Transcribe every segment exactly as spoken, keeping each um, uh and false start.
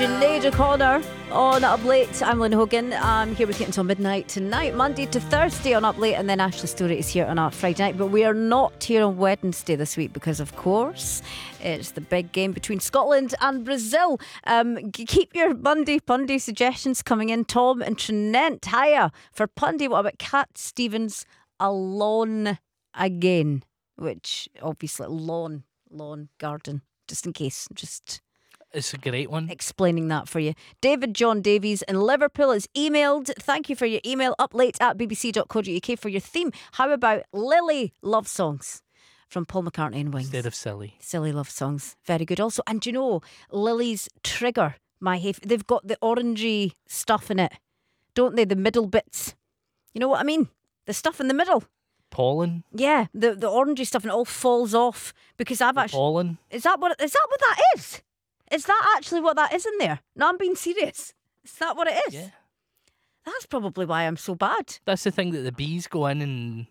Sinead O'Connor on Up Late. I'm Lynn Hogan. I'm here with you until midnight tonight, Monday to Thursday on Up Late, and then Ashley Story is here on a Friday night. But we are not here on Wednesday this week because, of course, it's the big game between Scotland and Brazil. Um, keep your Monday Pundy suggestions coming in. Tom and Trinent, hiya. For Pundy, what about Cat Stevens' Alone Again? Which, obviously, lawn, lawn, garden, just in case, just... It's a great one. Explaining that for you. David John Davies in Liverpool is emailed. Thank you for your email. Uplate at b b c dot co dot u k for your theme. How about Lily love songs from Paul McCartney and Wings? Instead of silly. Silly love songs. Very good. Also, and you know, Lily's Trigger, my haf- they've got the orangey stuff in it, don't they? The middle bits. You know what I mean? The stuff in the middle. Pollen. Yeah, the the orangey stuff, and it all falls off because I've The actually. pollen. Is that what? Is that what that is? Is that actually what that is in there? No, I'm being serious. Is that what it is? Yeah. That's probably why I'm so bad. That's the thing that the bees go in and...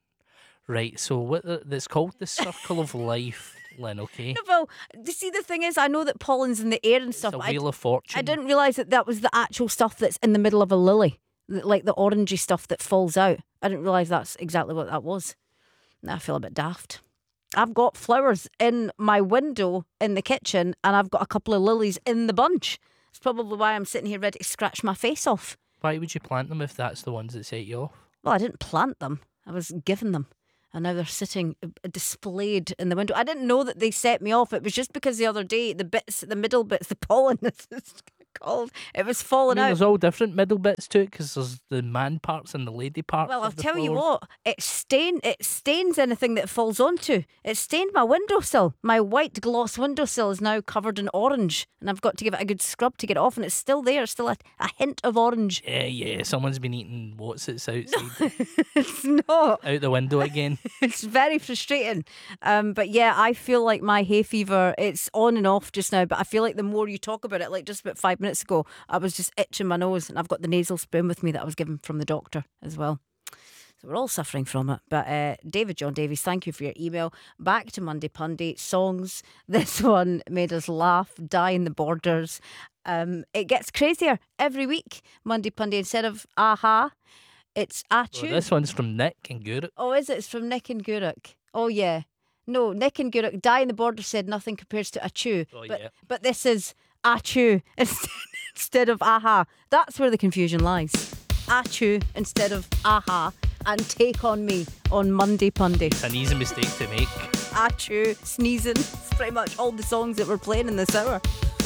Right, so what the, it's called the circle of life, Lynn, okay? No, well, you see, the thing is, I know that pollen's in the air and stuff. It's a but I, wheel of fortune. I didn't realise that that was the actual stuff that's in the middle of a lily. Like the orangey stuff that falls out. I didn't realise that's exactly what that was. Now I feel a bit daft. I've got flowers in my window in the kitchen, and I've got a couple of lilies in the bunch. It's probably why I'm sitting here ready to scratch my face off. Why would you plant them if that's the ones that set you off? Well, I didn't plant them. I was given them. And now they're sitting uh, displayed in the window. I didn't know that they set me off. It was just because the other day, the bits, the middle bits, the pollen, it's called, it was I falling mean, out. there's all different middle bits to it because there's the man parts and the lady parts. Well, I'll of the tell you flowers. what, it stain it stains anything that it falls onto. It stained my windowsill. My white gloss windowsill is now covered in orange, and I've got to give it a good scrub to get it off, and it's still there. It's still a, a hint of orange. Yeah, yeah, someone's been eating what's it's outside, It's not. out the window again. It's very frustrating. Um, but yeah, I feel like my hay fever, it's on and off just now, but I feel like the more you talk about it, like just about five minutes ago, I was just itching my nose, and I've got the nasal spoon with me that I was given from the doctor as well. So we're all suffering from it. But uh, David John Davies, thank you for your email. Back to Monday Pundy songs. This one made us laugh, die in the borders. Um, it gets crazier every week. Monday Pundy, instead of aha, it's achu. Well, this one's from Nick and Guruk. Oh, is it? It's from Nick and Guruk. Oh, yeah. No, Nick and Guruk, die in the border said nothing compares to achu. Oh, but, yeah. but this is achu instead of aha. That's where the confusion lies. Achu instead of aha, and Take On Me on Monday Pundy. It's an easy mistake to make. Achu, sneezing. It's pretty much all the songs that we're playing in this hour.